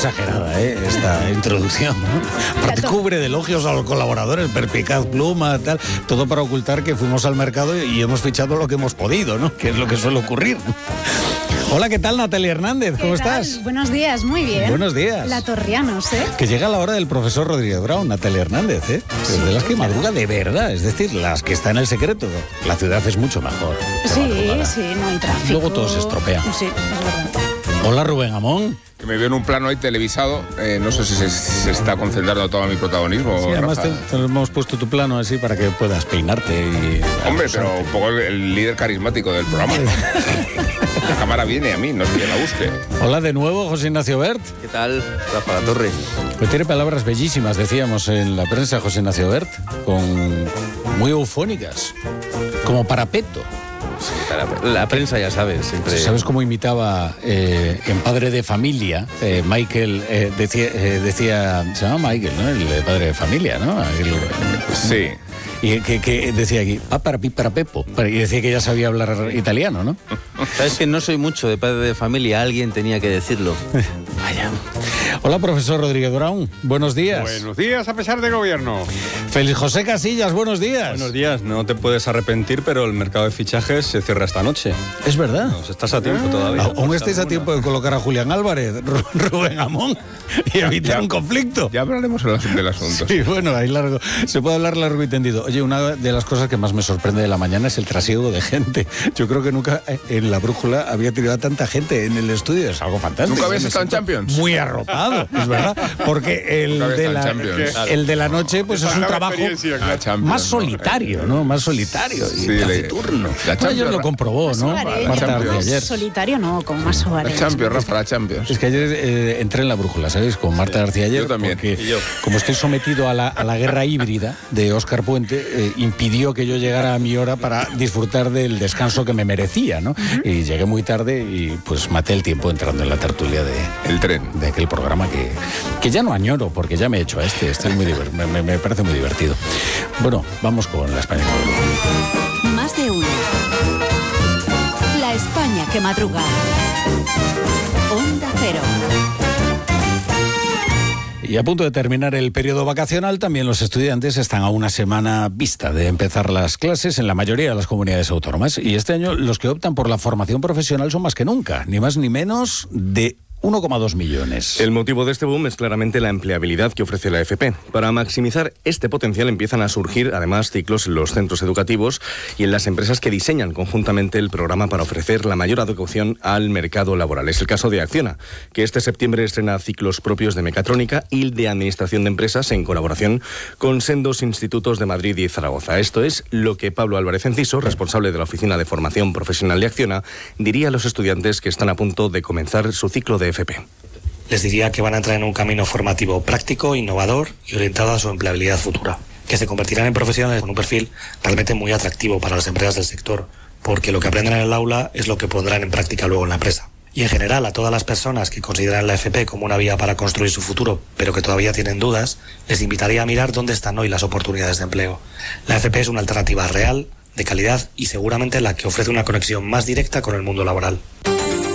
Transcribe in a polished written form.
exagerada, esta introducción, ¿no? Aparte cubre de elogios a los colaboradores, perspicaz pluma, tal, todo para ocultar que fuimos al mercado y hemos fichado lo que hemos podido, ¿no? Que es lo que suele ocurrir. Hola, ¿qué tal, Natalia Hernández? ¿Cómo estás? Buenos días, muy bien. Buenos días. La Torrianos, ¿eh? Que llega la hora del profesor Rodríguez Brown, Natalia Hernández, ¿eh? Sí. De las que madruga de verdad, es decir, las que está en el secreto. La ciudad es mucho mejor. Sí, no hay tráfico. Luego todo se estropea. Sí, es verdad. Hola, Rubén Amón. Que me veo en un plano ahí televisado, no sé si se está concentrando todo mi protagonismo. Sí, además te hemos puesto tu plano así para que puedas peinarte y... Hombre, pero un poco el líder carismático del programa. La cámara viene a mí, no sé quién la busque. Hola de nuevo, José Ignacio Bert. ¿Qué tal, Rafa La Torre? Pues tiene palabras bellísimas, decíamos en la prensa, José Ignacio Bert, muy eufónicas, como parapeto. Sí, la prensa ya sabes, siempre... ¿Sabes cómo imitaba en Padre de Familia? Michael decía, se llama Michael, ¿no? El padre de familia, ¿no? Sí. Y que decía aquí, para Pepo. Y decía que ya sabía hablar italiano, ¿no? Sabes que no soy mucho de Padre de Familia, alguien tenía que decirlo. Vaya. Hola, profesor Rodríguez Brown. Buenos días. Buenos días, a pesar de gobierno. Félix José Casillas, buenos días. Buenos días. No te puedes arrepentir, pero el mercado de fichajes se cierra esta noche. Es verdad. No, estás a tiempo todavía. Aún estáis a tiempo de colocar a Julián Álvarez, Rubén Amón y evitar un conflicto. Ya hablaremos del asunto. Sí, bueno, ahí largo. Se puede hablar largo y tendido. Oye, una de las cosas que más me sorprende de la mañana es el trasiego de gente. Yo creo que nunca en la brújula había tirado a tanta gente en el estudio. Es algo fantástico. ¿Nunca habías estado en Champions? Muy arropado, es verdad. Porque el de la noche pues es un trabajo más solitario, ¿no? Más solitario y taciturno. Ayer lo comprobó, ¿no? Marta ayer. Solitario no, como más Suárez. La Champions, Rafa, la Champions. Es que ayer entré en la brújula, ¿sabéis? Con Marta García ayer. Yo también. Porque como estoy sometido a la guerra híbrida de Óscar Puente, impidió que yo llegara a mi hora para disfrutar del descanso que me merecía, ¿no? Y llegué muy tarde y pues maté el tiempo entrando en la tertulia El tren. De aquel programa que ya no añoro porque ya me he hecho a me parece muy divertido. Bueno, vamos con la España que madruga. Más de uno. La España que madruga. Onda Cero. Y a punto de terminar el periodo vacacional, también los estudiantes están a una semana vista de empezar las clases en la mayoría de las comunidades autónomas. Y este año los que optan por la formación profesional son más que nunca, ni más ni menos de 1,2 millones. El motivo de este boom es claramente la empleabilidad que ofrece la FP. Para maximizar este potencial empiezan a surgir además ciclos en los centros educativos y en las empresas que diseñan conjuntamente el programa para ofrecer la mayor adecuación al mercado laboral. Es el caso de Acciona, que este septiembre estrena ciclos propios de mecatrónica y de administración de empresas en colaboración con sendos institutos de Madrid y Zaragoza. Esto es lo que Pablo Álvarez Enciso, responsable de la Oficina de Formación Profesional de Acciona, diría a los estudiantes que están a punto de comenzar su ciclo de FP. Les diría que van a entrar en un camino formativo práctico, innovador y orientado a su empleabilidad futura, que se convertirán en profesionales con un perfil realmente muy atractivo para las empresas del sector, porque lo que aprenden en el aula es lo que pondrán en práctica luego en la empresa. Y en general a todas las personas que consideran la FP como una vía para construir su futuro, pero que todavía tienen dudas, les invitaría a mirar dónde están hoy las oportunidades de empleo. La FP es una alternativa real, de calidad y seguramente la que ofrece una conexión más directa con el mundo laboral.